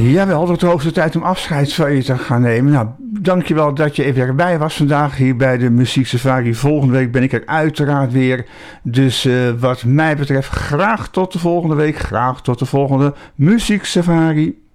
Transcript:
Jawel, het wordt de hoogste tijd om afscheid van je te gaan nemen. Nou, dankjewel dat je even erbij was vandaag hier bij de Muziek Safari. Volgende week ben ik er uiteraard weer. Dus wat mij betreft graag tot de volgende week. Graag tot de volgende Muziek Safari.